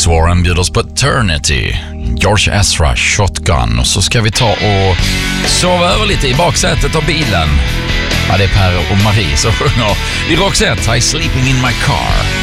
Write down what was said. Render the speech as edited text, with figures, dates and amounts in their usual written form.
Alex Warren bjuder oss på Eternity, George Ezra, Shotgun, och så ska vi ta och sova över lite i baksätet av bilen. Ja, det är Per och Marie som sjunger i Roxette, I Sleeping in My Car.